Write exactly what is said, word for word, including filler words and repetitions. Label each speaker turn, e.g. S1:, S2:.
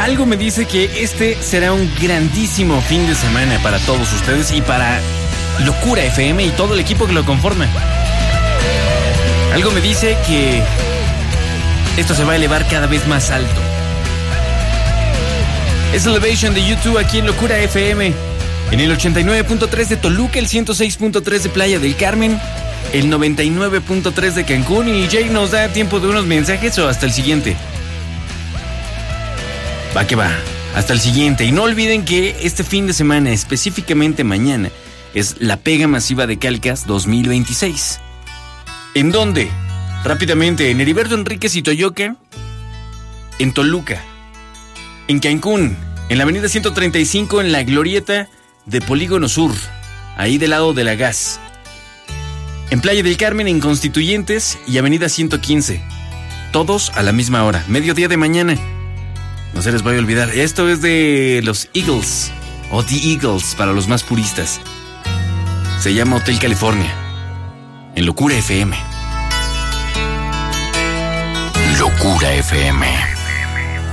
S1: algo me dice que este será un grandísimo fin de semana para todos ustedes y para Locura F M y todo el equipo que lo conforma. Algo me dice que esto se va a elevar cada vez más alto. Es Elevation de YouTube aquí en Locura F M. En el ochenta y nueve punto tres de Toluca, el ciento seis punto tres de Playa del Carmen, el noventa y nueve punto tres de Cancún. Y Jake nos da tiempo de unos mensajes o hasta el siguiente. Va que va, hasta el siguiente. Y no olviden que este fin de semana, específicamente mañana, es la Pega Masiva de Calcas dos mil veintiséis. ¿En dónde? Rápidamente, en Heriberto Enríquez y Toyoca, en Toluca, en Cancún, en la avenida ciento treinta y cinco, en la glorieta de Polígono Sur, ahí del lado de la gas. En Playa del Carmen, en Constituyentes y avenida ciento quince. Todos a la misma hora, mediodía de mañana. No se les vaya a olvidar, esto es de los Eagles, o The Eagles para los más puristas. Se llama Hotel California, en Locura F M. Locura F M.